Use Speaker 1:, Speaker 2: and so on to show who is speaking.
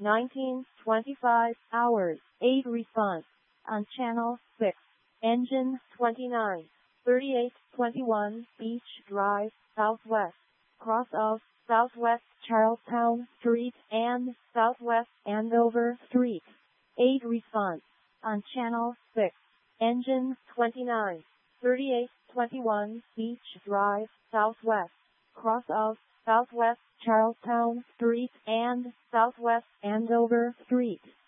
Speaker 1: 19:25 hours. 8 response. On channel 6. Engine 29. 3821 Beach Drive, Southwest. Cross of Southwest Charlestown Street and Southwest Andover Street. 8 response. On channel 6. Engine 29. 3821 Beach Drive, Southwest. Cross of Southwest Charlestown Street and Southwest Andover Street.